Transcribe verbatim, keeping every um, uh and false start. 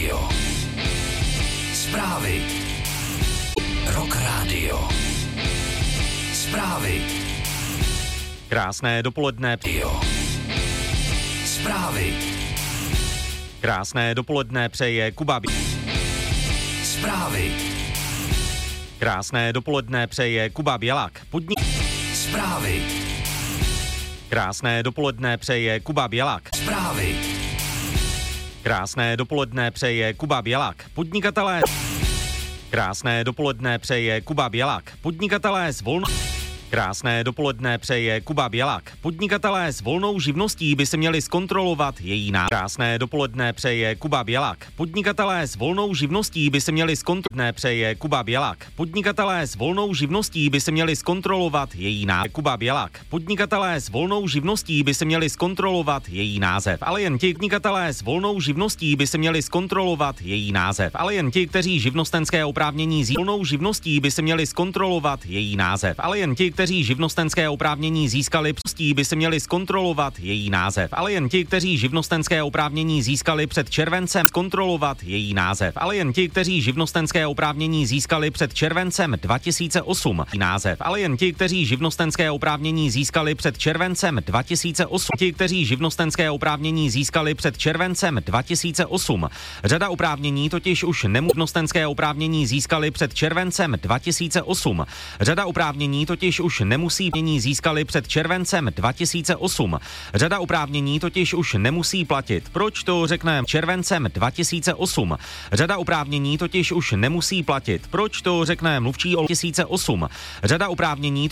Radio. Zprávy. Rock Radio. Zprávy. Krásné dopoledne. Radio. Zprávy. Krásné dopoledne přeje Kuba. Zprávy. Krásné dopoledne přeje Kuba Bělak. Podnik. Zprávy. Krásné dopoledne přeje Kuba Bělak. Zprávy. Krásné dopoledne přeje Kuba Bělak. Podnikatelé. Krásné dopoledne přeje Kuba Bělak. Podnikatelé s volnou. Krásné dopoledne přeje Kuba Bělak. Podnikatelé s volnou živností by se měli zkontrolovat její název. Krásné dopoledne přeje Kuba Bělak. Podnikatelé s volnou živností by se měli zkontrolovat. Přeje Kuba Bělak. Podnikatelé s volnou živností by se měli zkontrolovat její název. Kuba Bělak. Podnikatelé s volnou živností by se měli zkontrolovat její název. Ale jen ti podnikatelé s volnou živností by se měli zkontrolovat její název. Ale jen ti, kteří živnostenské oprávnění s volnou živností by se měli zkontrolovat její název. Ale jen ti, kteří živnostenské oprávnění získali před by se měli zkontrolovat její název. Ale jen ti, kteří živnostenské oprávnění získali před červencem, zkontrolovat její název. Ale jen ti, kteří živnostenské oprávnění získali před červencem dva tisíce osm název. Ale jen ti, kteří živnostenské oprávnění získali před červencem dva tisíce osm. Ti, kteří živnostenské oprávnění získali před červencem dva tisíce osm. Řada oprávnění totiž už nemožnostenské oprávnění získali před červencem dva tisíce osm. Řada oprávnění totiž už nemusí mění získali před červencem dva tisíce osm. Řada oprávnění totiž už nemusí platit. Proč to řekne červencem dva tisíce osm? Řada oprávnění totiž už nemusí platit. Proč to řekne mluvčí o dva tisíce osm? Řada oprávnění